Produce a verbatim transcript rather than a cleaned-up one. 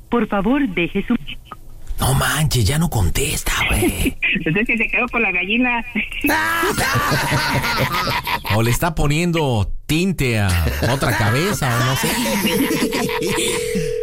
Por favor, deje su... No manches, ya no contesta, güey. Entonces que se quedó con la gallina. O le está poniendo tinte a otra cabeza, o no sé.